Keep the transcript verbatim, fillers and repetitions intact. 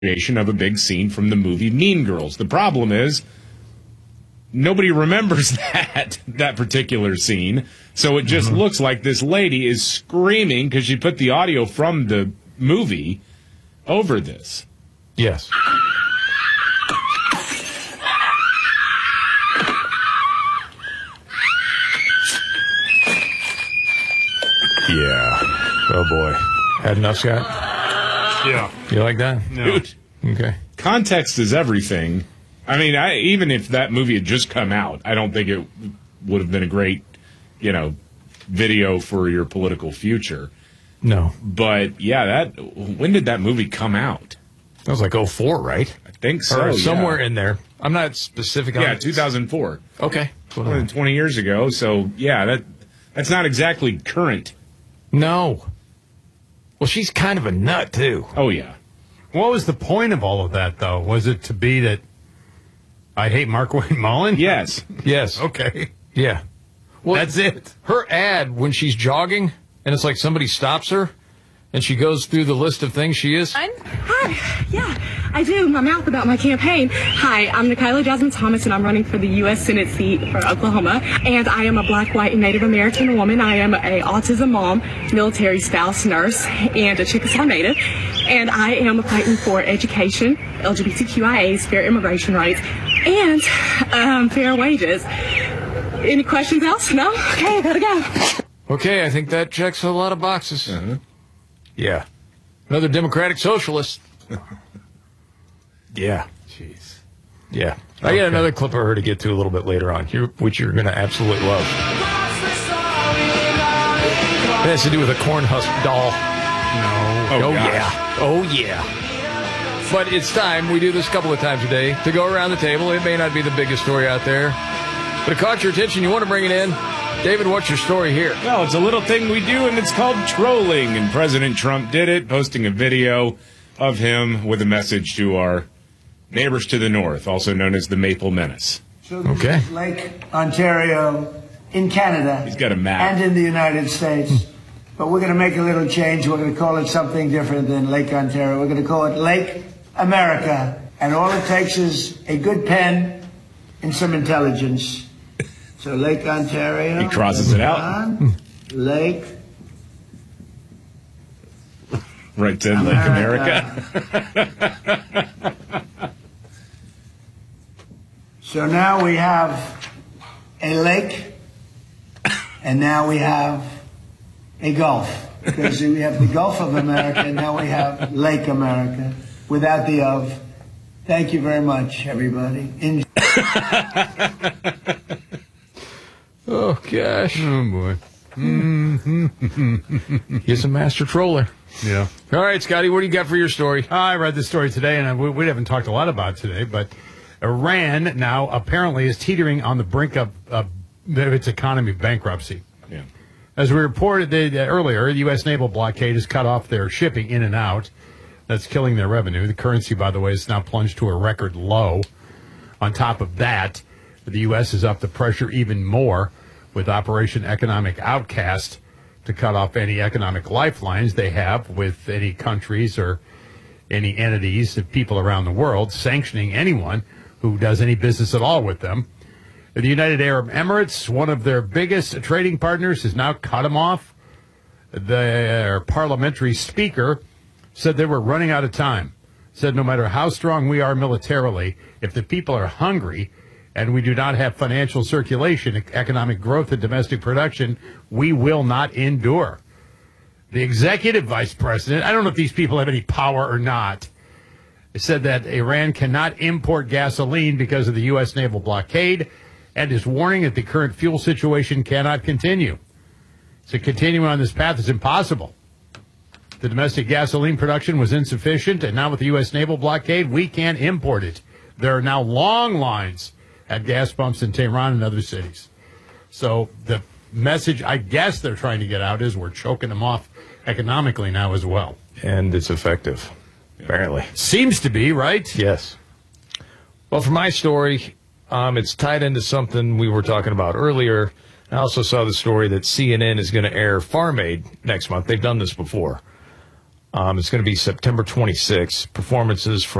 creation of a big scene from the movie Mean Girls. The problem is nobody remembers that, that particular scene, so it just mm-hmm. looks like this lady is screaming because she put the audio from the movie over this. Yes. Yeah. Oh, boy. Had enough, Scott? Yeah. You like that? No. Dude, okay. Context is everything. I mean, I, even if that movie had just come out, I don't think it would have been a great, you know, video for your political future. No. But, yeah, that. When did that movie come out? That was like oh four, right? I think so, Or somewhere yeah. in there. I'm not specific on Yeah, it. two thousand four. Okay. More than twenty years ago, so, yeah, that that's not exactly current. No. Well, she's kind of a nut, too. Oh, yeah. What was the point of all of that, though? Was it to be that I hate Mark Wayne Mullen? Yes. Yes. Okay. Yeah. Well, that's it. Her ad, when she's jogging, and it's like somebody stops her, and she goes through the list of things she is. Hi. Yeah, I do. My mouth about my campaign. Hi, I'm Nikayla Jasmine Thomas, and I'm running for the U S Senate seat for Oklahoma. And I am a black, white, and Native American woman. I am a autism mom, military spouse, nurse, and a Chickasaw Native. And I am fighting for education, L G B T Q I As, fair immigration rights, and um, fair wages. Any questions else? No? Okay, I gotta go. Okay, I think that checks a lot of boxes. Uh-huh. Yeah. Another Democratic socialist. Yeah. Jeez. Yeah. I got another clip of her to get to a little bit later on, here, which you're going to absolutely love. It has to do with a corn husk doll. No. Oh, Oh, gosh. yeah. Oh, yeah. But it's time. We do this a couple of times a day to go around the table. It may not be the biggest story out there, but it caught your attention. You want to bring it in? David, what's your story here? Well, it's a little thing we do, and it's called trolling. And President Trump did it, posting a video of him with a message to our neighbors to the north, also known as the Maple Menace. So this Okay. is Lake Ontario in Canada. He's got a map. And in the United States. But we're going to make a little change. We're going to call it something different than Lake Ontario. We're going to call it Lake America. And all it takes is a good pen and some intelligence. So Lake Ontario. He crosses it out. on, Lake Right to Lake America. So now we have a lake, and now we have a Gulf. Because we have the Gulf of America, and now we have Lake America, without the of. Thank you very much, everybody. Enjoy. Oh, gosh. Oh, boy. He's a master troller. Yeah. All right, Scotty, what do you got for your story? I read this story today, and we, we haven't talked a lot about it today, but Iran now apparently is teetering on the brink of, of its economy bankruptcy. Yeah. As we reported uh, earlier, the U S naval blockade has cut off their shipping in and out. That's killing their revenue. The currency, by the way, is now plunged to a record low. On top of that, the U S is up the pressure even more with Operation Economic Outcast to cut off any economic lifelines they have with any countries or any entities and people around the world, sanctioning anyone who does any business at all with them. The United Arab Emirates, one of their biggest trading partners, has now cut them off. Their parliamentary speaker said they were running out of time. Said no matter how strong we are militarily, if the people are hungry and we do not have financial circulation, economic growth, and domestic production, we will not endure. The executive vice president, I don't know if these people have any power or not, said that Iran cannot import gasoline because of the U S naval blockade and is warning that the current fuel situation cannot continue. So continuing on this path is impossible. The domestic gasoline production was insufficient, and now with the U S naval blockade, we can't import it. There are now long lines at gas pumps in Tehran and other cities. So the message I guess they're trying to get out is we're choking them off economically now as well. And it's effective, apparently. Seems to be, right? Yes. Well, for my story, um, it's tied into something we were talking about earlier. I also saw the story that C N N is going to air Farm Aid next month. They've done this before. Um, it's going to be September twenty-sixth. Performances from